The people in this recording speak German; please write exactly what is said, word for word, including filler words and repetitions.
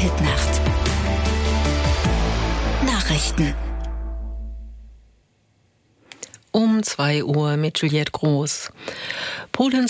Hitnacht. Nachrichten. Um zwei Uhr mit Juliette Groß. Polens